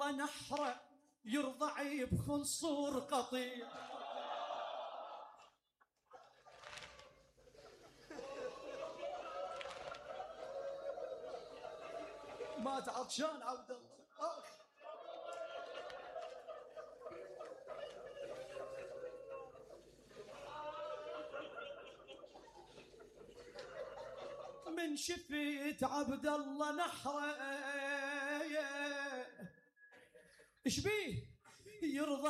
الله نحره يرضع بخنصور قطيع. مات عطشان عبد الله. من شفيت عبد الله نحره ايش بيه يرضى